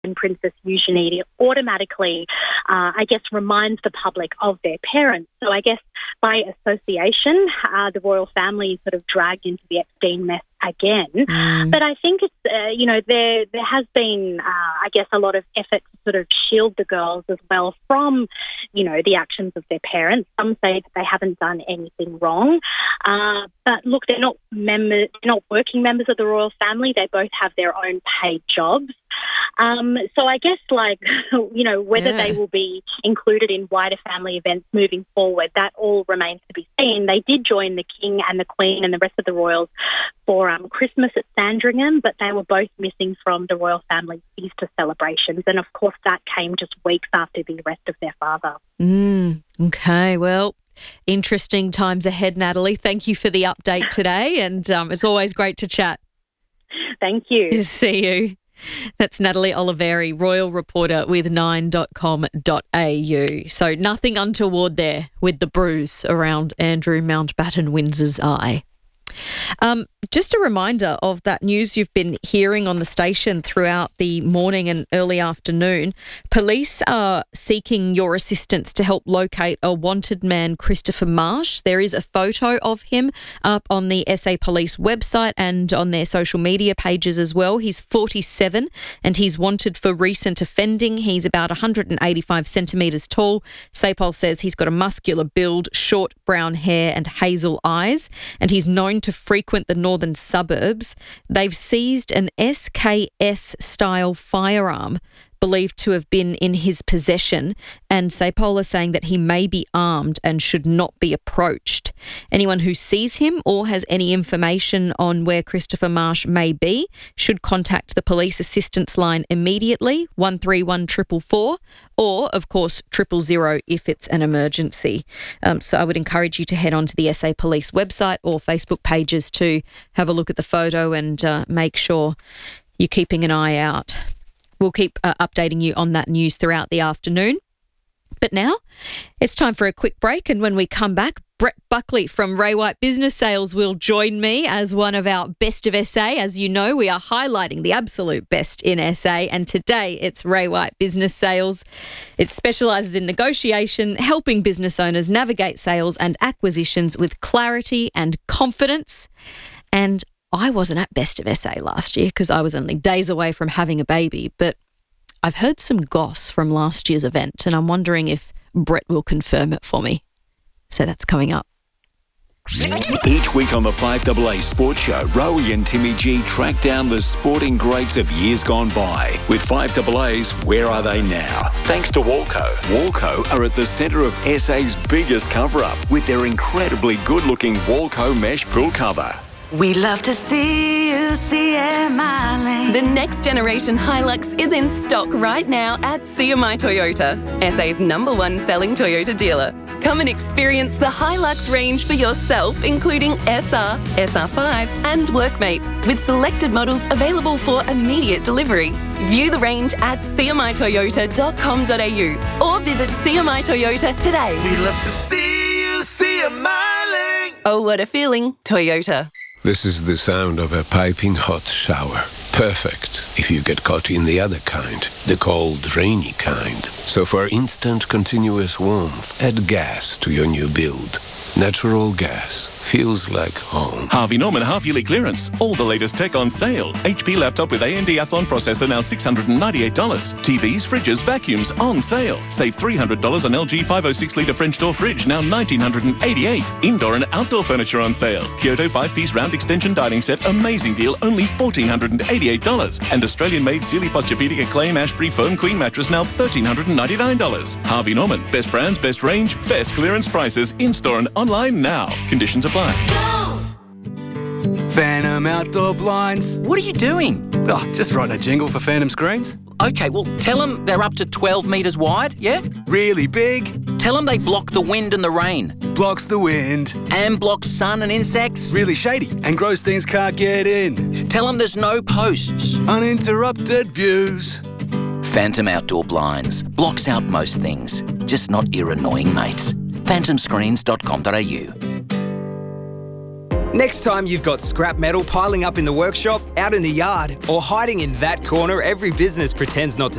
and Princess Eugenie automatically, reminds the public of their parents. So I guess by association, the royal family is sort of dragged into the Epstein mess again. But I think it's, there has been, a lot of effort to sort of shield the girls as well from, the actions of their parents. Some say that they haven't done anything wrong. But look, they're not working members of the royal family. They both have their own paid jobs. So I guess, whether they will be included in wider family events moving forward, that all remains to be seen. They did join the King and the Queen and the rest of the royals for Christmas at Sandringham, but they were both missing from the royal family's Easter celebrations. And, of course, that came just weeks after the arrest of their father. Okay, well, interesting times ahead, Natalie. Thank you for the update today, and it's always great to chat. Thank you. See you. That's Natalie Oliveri, royal reporter with 9.com.au. So nothing untoward there with the bruise around Andrew Mountbatten-Windsor's eye. Just a reminder of that news you've been hearing on the station throughout the morning and early afternoon. Police are seeking your assistance to help locate a wanted man, Christopher Marsh. There is a photo of him up on the SA Police website and on their social media pages as well. He's 47 and he's wanted for recent offending. He's about 185 centimetres tall. SAPOL says he's got a muscular build, short brown hair and hazel eyes, and he's known to frequent the northern suburbs. They've seized an SKS-style firearm believed to have been in his possession, and SAPOL are saying that he may be armed and should not be approached. Anyone who sees him or has any information on where Christopher Marsh may be should contact the police assistance line immediately, 131 444, or, of course, 000 if it's an emergency. So I would encourage you to head on to the SA Police website or Facebook pages to have a look at the photo and make sure you're keeping an eye out. We'll keep updating you on that news throughout the afternoon. But now it's time for a quick break, and when we come back, Brett Buckley from Ray White Business Sales will join me as one of our Best of SA. As you know, we are highlighting the absolute best in SA, and today it's Ray White Business Sales. It specialises in negotiation, helping business owners navigate sales and acquisitions with clarity and confidence. And I wasn't at Best of SA last year because I was only days away from having a baby, but I've heard some goss from last year's event and I'm wondering if Brett will confirm it for me. So that's coming up. Each week on the 5AA Sports Show, Rowie and Timmy G track down the sporting greats of years gone by. With 5AA's Where Are They Now? Thanks to Walco. Walco are at the centre of SA's biggest cover-up with their incredibly good-looking Walco mesh pool cover. We love to see you CMI. The next generation Hilux is in stock right now at CMI Toyota, SA's #1 selling Toyota dealer. Come and experience the Hilux range for yourself, including SR, SR5 and Workmate, with selected models available for immediate delivery. View the range at cmitoyota.com.au or visit CMI Toyota today. We love to see you CMI. Oh, what a feeling, Toyota. This is the sound of a piping hot shower. Perfect if you get caught in the other kind, the cold, rainy kind. So for instant, continuous warmth, add gas to your new build. Natural gas feels like home. Harvey Norman half-yearly clearance. All the latest tech on sale. HP laptop with AMD Athlon processor now $698. TVs, fridges, vacuums on sale. Save $300 on LG 506-litre French door fridge, now $1,988. Indoor and outdoor furniture on sale. Kyoto 5-piece round extension dining set, amazing deal, only $1,488. And Australian-made Sealy Posturepedic Acclaim Ashbury foam queen mattress, now $1,399. Harvey Norman, best brands, best range, best clearance prices, in-store and online now. Conditions apply. Phantom Outdoor Blinds. What are you doing? Oh, just writing a jingle for Phantom Screens. Okay, well, tell them they're up to 12 metres wide, yeah? Really big. Tell them they block the wind and the rain. Blocks the wind. And blocks sun and insects. Really shady and gross things can't get in. Tell them there's no posts. Uninterrupted views. Phantom Outdoor Blinds. Blocks out most things, just not your annoying mates. phantomscreens.com.au. Next time you've got scrap metal piling up in the workshop, out in the yard, or hiding in that corner every business pretends not to